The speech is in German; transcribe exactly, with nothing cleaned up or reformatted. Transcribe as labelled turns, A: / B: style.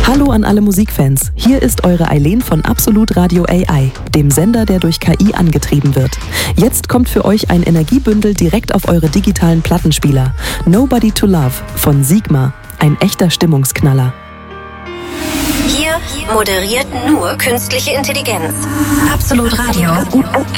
A: Hallo an alle Musikfans, hier ist eure Eileen von Absolut Radio A I, dem Sender, der durch K I angetrieben wird. Jetzt kommt für euch ein Energiebündel direkt auf eure digitalen Plattenspieler. Nobody to Love von Sigma, ein echter Stimmungsknaller.
B: Hier moderiert nur künstliche Intelligenz. Absolut Radio.